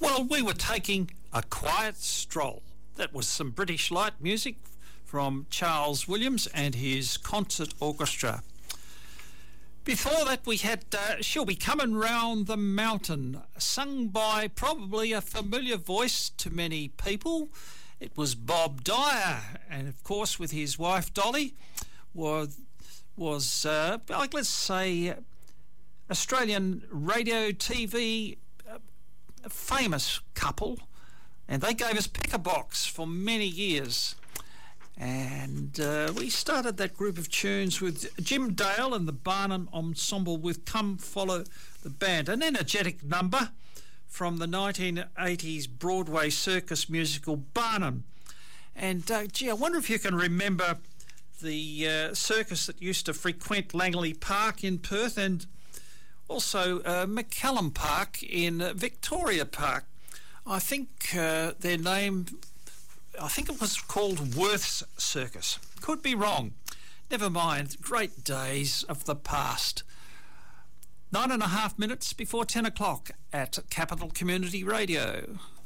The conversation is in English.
Well, we were taking a quiet stroll. That was some British light music from Charles Williams and his concert orchestra. Before that, we had She'll Be Coming Round the Mountain, sung by probably a familiar voice to many people. It was Bob Dyer, and of course with his wife Dolly was like, let's say, Australian radio TV famous couple, and they gave us Pick a Box for many years. And we started that group of tunes with Jim Dale and the Barnum Ensemble with Come Follow the Band, an energetic number from the 1980s Broadway circus musical Barnum. And I wonder if you can remember the circus that used to frequent Langley Park in Perth, and also McCallum Park in Victoria Park. I think their name, I think it was called Worth's Circus. Could be wrong. Never mind. Great days of the past. 9.5 minutes before 10 o'clock at Capital Community Radio.